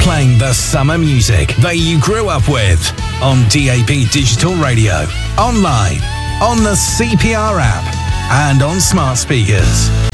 playing the summer music that you grew up with on DAB Digital Radio, online, on the CPR app, and on smart speakers.